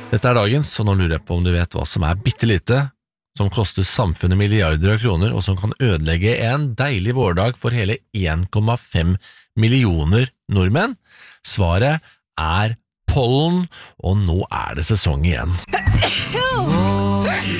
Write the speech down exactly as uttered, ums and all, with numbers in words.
Dette er dagens, og nå lurer jeg på om du vet hva som er bittelite, som koster samfunnet milliarder av kroner, og som kan ødelegge en deilig vårdag for hele en komma fem millioner nordmenn. Svaret er pollen, og nå er det sesong igjen.